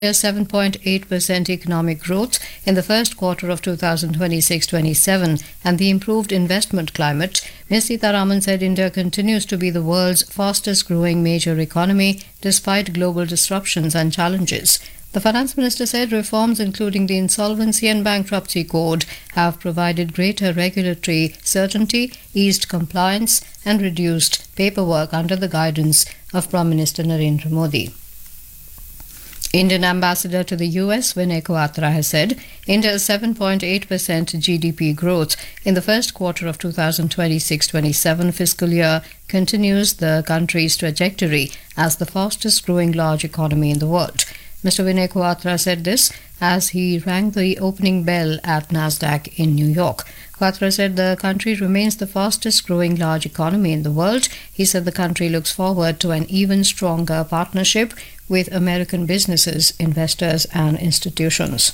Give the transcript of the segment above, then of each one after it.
7.8% economic growth in the first quarter of 2026-27 and the improved investment climate, Ms. Sitharaman said India continues to be the world's fastest growing major economy despite global disruptions and challenges. The finance minister said reforms including the Insolvency and Bankruptcy Code have provided greater regulatory certainty, eased compliance and reduced paperwork under the guidance of Prime Minister Narendra Modi. Indian ambassador to the US, Vinay Quatra, has said India's 7.8% GDP growth in the first quarter of 2026-27 fiscal year continues the country's trajectory as the fastest growing large economy in the world. Mr. Vinay Quatra said this as he rang the opening bell at Nasdaq in New York. Quatra said the country remains the fastest growing large economy in the world. He said the country looks forward to an even stronger partnership with American businesses, investors and institutions.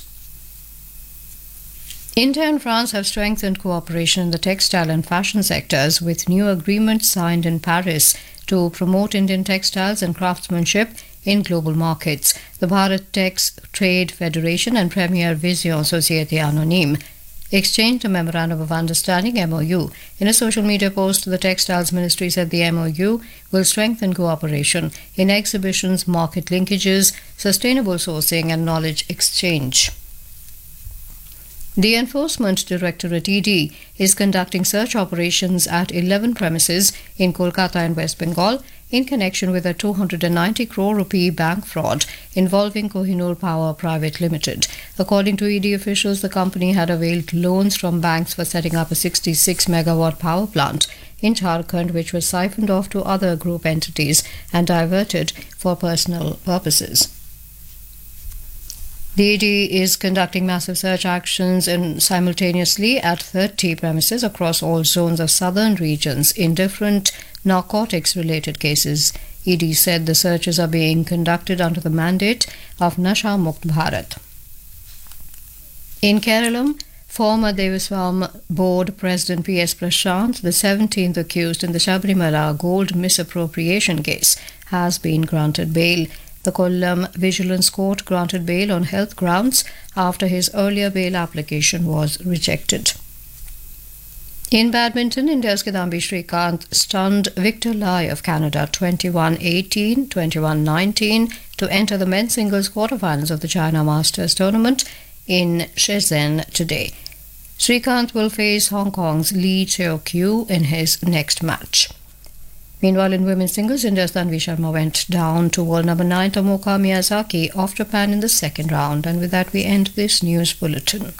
India and France have strengthened cooperation in the textile and fashion sectors with new agreements signed in Paris to promote Indian textiles and craftsmanship in global markets. The Bharat Tex Trade Federation and Premier Vision Société Anonyme exchanged a Memorandum of Understanding MOU. In a social media post, the Textiles Ministry said the MOU will strengthen cooperation in exhibitions, market linkages, sustainable sourcing and knowledge exchange. The Enforcement Directorate ED is conducting search operations at 11 premises in Kolkata and West Bengal in connection with a 290 crore rupee bank fraud involving Kohinoor Power Private Limited. According to ED officials, the company had availed loans from banks for setting up a 66 megawatt power plant in Jharkhand, which was siphoned off to other group entities and diverted for personal purposes. The ED is conducting massive search actions simultaneously at 30 premises across all zones of southern regions in different narcotics-related cases. ED said the searches are being conducted under the mandate of Nasha Mukt Bharat. In Kerala, former Devaswam Board President P.S. Prashant, the 17th accused in the Sabarimala gold misappropriation case, has been granted bail. The Kollam Vigilance Court granted bail on health grounds after his earlier bail application was rejected. In badminton, India's Kidambi Srikanth stunned Victor Lai of Canada 21-18, 21-19 to enter the men's singles quarterfinals of the China Masters tournament in Shenzhen today. Srikanth will face Hong Kong's Lee Cheo-kyu in his next match. Meanwhile, in women's singles, India's Tanvi Sharma went down to world number 9 Tomoka Miyazaki of Japan in the second round. And with that, we end this news bulletin.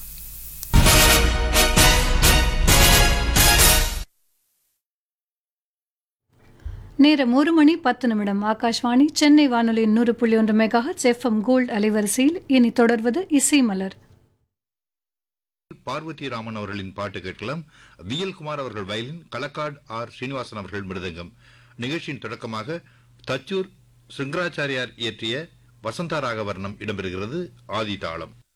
நேரம் 1:10 ஆகாஷ்வாணி சென்னை வானொலி 100.1 megahertz FM gold அலைவரிசையில் இனி தொடர்வது இசை மலர். பார்வதி ராமன் அவர்களின் பாட்டு கேட்கலாம். VL Kumar அவர்கள் வயலின், களக்காட் ஆர் ஸ்ரீனிவாசன் அவர்கள் மிருதங்கம். நிகழ்ச்சியின் தொடக்கமாக தச்சூர் சிங்கராச்சாரியார் இயற்றிய வசந்தா ராகவர்ணம் இடம்பெறுகிறது. ஆதி தாளம்.